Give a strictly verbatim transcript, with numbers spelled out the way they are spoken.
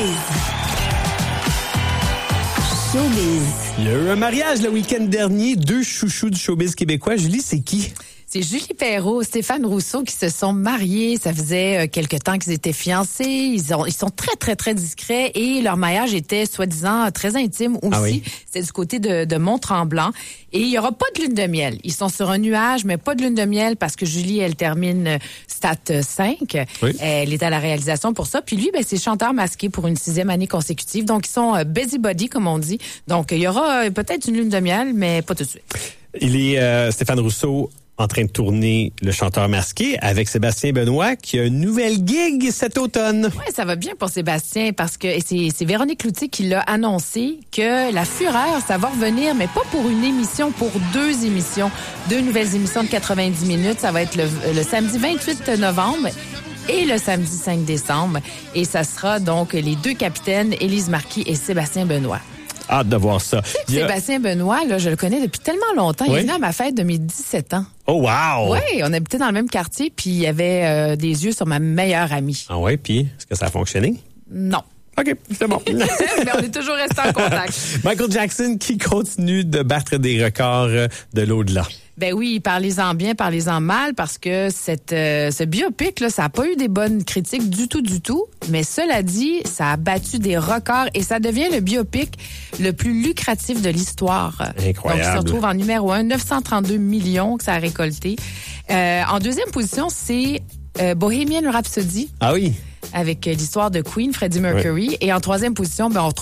Showbiz. Showbiz. Il y a eu un mariage le week-end dernier, deux chouchous du showbiz québécois. Julie, c'est qui? C'est Julie Perrault, Stéphane Rousseau qui se sont mariés. Ça faisait quelque temps qu'ils étaient fiancés. Ils, ont, ils sont très, très, très discrets et leur mariage était, soi-disant, très intime aussi. Ah oui. C'était du côté de, de Mont-Tremblant. Et il y aura pas de lune de miel. Ils sont sur un nuage, mais pas de lune de miel parce que Julie, elle termine stat cinq. Oui. Elle est à la réalisation pour ça. Puis lui, ben, c'est chanteur masqué pour une sixième année consécutive. Donc, ils sont busybody, comme on dit. Donc, il y aura peut-être une lune de miel, mais pas tout de suite. Il est euh, Stéphane Rousseau en train de tourner Le chanteur masqué avec Sébastien Benoît qui a une nouvelle gig cet automne. Oui, ça va bien pour Sébastien parce que c'est, c'est Véronique Cloutier qui l'a annoncé que La Fureur, ça va revenir, mais pas pour une émission, pour deux émissions. Deux nouvelles émissions de quatre-vingt-dix minutes. Ça va être le, le samedi vingt-huit novembre et le samedi cinq décembre. Et ça sera donc les deux capitaines, Élise Marquis et Sébastien Benoît. Hâte de voir ça. Tu sais, a... Sébastien Benoît, là, je le connais depuis tellement longtemps. Oui? Il est venu à ma fête de mes dix-sept ans. Oh, wow! Oui, on habitait dans le même quartier, puis il avait euh, des yeux sur ma meilleure amie. Ah ouais, puis est-ce que ça a fonctionné? Non. OK, c'est bon. Mais on est toujours restés en contact. Michael Jackson qui continue de battre des records de l'au-delà. Ben oui, parlez-en bien, parlez-en mal, parce que cette, euh, ce biopic, là, ça n'a pas eu des bonnes critiques du tout, du tout. Mais cela dit, ça a battu des records et ça devient le biopic le plus lucratif de l'histoire. Incroyable. Donc, il se retrouve en numéro un, neuf cent trente-deux millions que ça a récolté. Euh, en deuxième position, c'est euh, Bohemian Rhapsody. Ah oui. Avec l'histoire de Queen, Freddie Mercury. Oui. Et en troisième position, ben, on retrouve